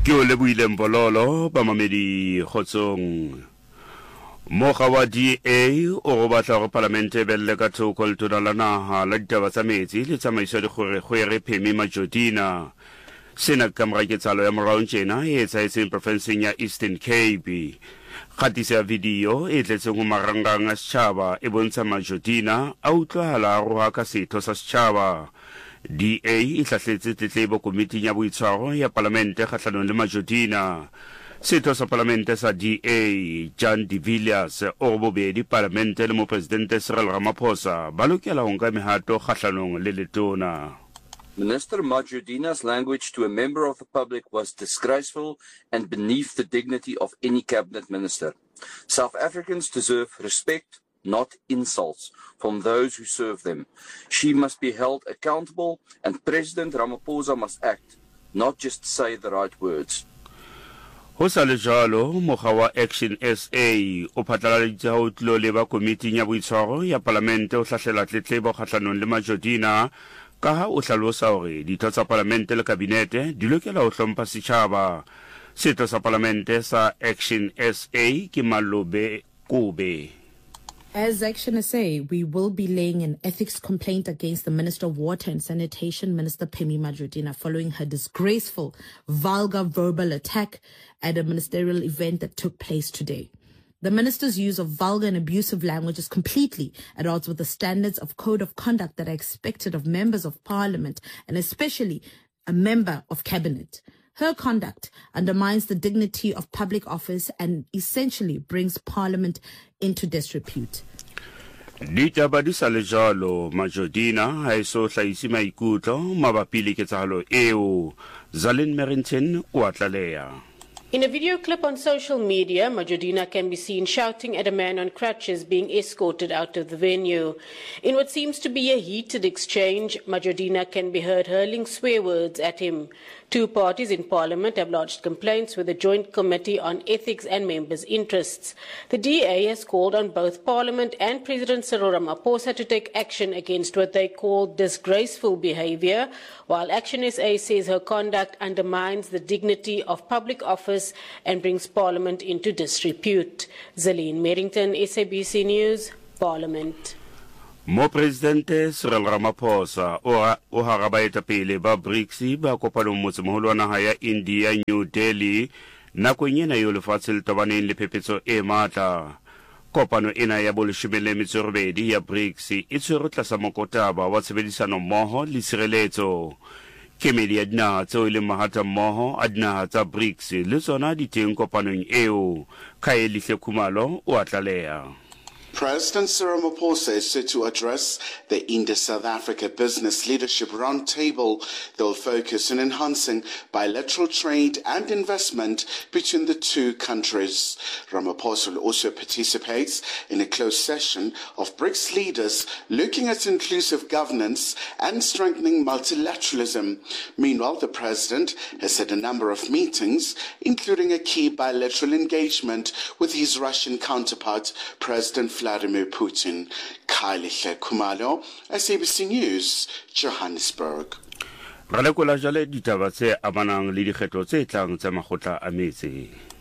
Ke o leboile Mbololo ba mamedi Kgotsong. Moga wa DA o batla go parlamente belle ka thoko le tona la naha la ditaba tsa metsi le tsamaiso di gore Phemi Majodina. Sena ka mora ketsalo ya morao tjena e etsaetseng profenseng ya Eastern Cape. Kgatisa ya video e tletseng ho marangrang a setjhaba e bontsha Majodina a utlwahala a roha ka setho sa setjhaba. DA e hlahletse tletlebo komiting ya boitshwaro ya parlamente kgahlanong le Majodina. Setho sa parlamente sa DA, John de Villiers, o bobedi parlamente le mopresidente Cyril Ramaphosa ba lokela ho nka mehato kgahlanong le letona. Minister Majodina's language to a member of the public was disgraceful and beneath the dignity of any cabinet minister. South Africans deserve respect, not insults, from those who serve them. She must be held accountable, and President Ramaphosa must act, not just say the right words. Ho sa le jalo, mokga wa Action SA o phatlaladitse ho tlo le ba komiting ya boitshwaro ya parlamente o hlahlela tletlebo kgahlanong le Majodina ka ha o hlalosa hore ditho tsa parlamente le kabinete di lokela ho hlompha setjhaba. Setho sa parlamente sa Action SA ke Malobe Kobe. As Action SA, we will be laying an ethics complaint against the Minister of Water and Sanitation, Minister Phemi Majodina, following her disgraceful, vulgar verbal attack at a ministerial event that took place today. The minister's use of vulgar and abusive language is completely at odds with the standards of code of conduct that are expected of members of parliament and especially a member of cabinet. Her conduct undermines the dignity of public office and essentially brings parliament into disrepute. Ditaba di sa le jalo, Majodina ha eso hlaisi maikutlo mabapi le ketsahalo eo. Zalin Merrington o a tlaleha. In a video clip on social media, Majodina can be seen shouting at a man on crutches being escorted out of the venue. In what seems to be a heated exchange, Majodina can be heard hurling swear words at him. Two parties in Parliament have lodged complaints with the Joint Committee on Ethics and Members' Interests. The DA has called on both Parliament and President Cyril Ramaphosa to take action against what they call disgraceful behaviour, while Action SA says her conduct undermines the dignity of public office and brings Parliament into disrepute. Zaline Merrington, SABC News, Parliament. Mo presidente Cyril Ramaphosa o hara baetapele ba BRICS ba kopana motsemoholo wa naha ya India New Delhi nakong ena eo lefatshe le tobaneng le phephetso e matla. Kopano ena ya boleshebeletsebedi ya BRICS e tshwere tlasa mokotaba wa tshebedisano mmoho le tshireletso. Kemedi ya dinaha tseo e leng mahata mmoho a dinaha tsa BRICS le tsona di teng kopanong eo. Khaelihle Khumalo o a tlaleha. President Cyril Ramaphosa is set to address the India-South Africa Business Leadership Roundtable. They'll focus on enhancing bilateral trade and investment between the two countries. Ramaphosa will also participate in a closed session of BRICS leaders looking at inclusive governance and strengthening multilateralism. Meanwhile, the president has had a number of meetings, including a key bilateral engagement with his Russian counterpart, President Vladimir Putin. Khaelihle Khumalo, SABC News, Johannesburg. Re lekola jale ditaba tse amanang le dikgetho tse tlang tsa makgotla a metse.